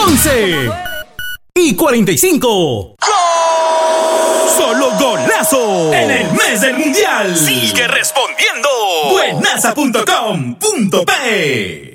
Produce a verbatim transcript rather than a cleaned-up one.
once y cuarenta y cinco. Solo golazo en el mes del mundial. Sigue respondiendo. Buenaza punto com punto pe